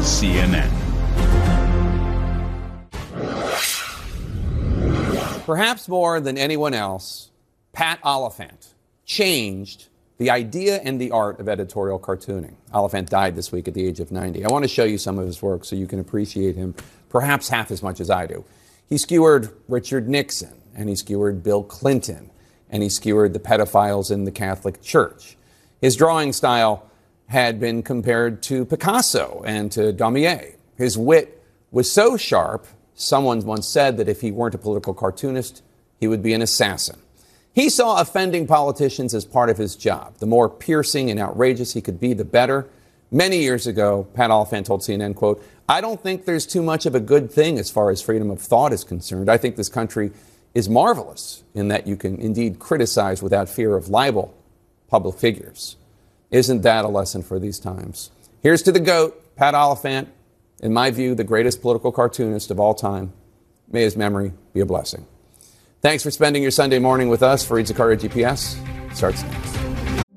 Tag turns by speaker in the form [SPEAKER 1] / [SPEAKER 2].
[SPEAKER 1] CNN.
[SPEAKER 2] Perhaps more than anyone else, Pat Oliphant changed the idea and the art of editorial cartooning. Oliphant died this week at the age of 90. I want to show you some of his work so you can appreciate him perhaps half as much as I do. He skewered Richard Nixon, and he skewered Bill Clinton, and he skewered the pedophiles in the Catholic Church. His drawing style had been compared to Picasso and to Daumier. His wit was so sharp, someone once said that if he weren't a political cartoonist, he would be an assassin. He saw offending politicians as part of his job. The more piercing and outrageous he could be, the better. Many years ago, Pat Oliphant told CNN, quote, "I don't think there's too much of a good thing as far as freedom of thought is concerned. I think this country is marvelous in that you can indeed criticize without fear of libel public figures." Isn't that a lesson for these times? Here's to the GOAT, Pat Oliphant, in my view, the greatest political cartoonist of all time. May his memory be a blessing. Thanks for spending your Sunday morning with us. Fareed Zakaria, GPS, starts next.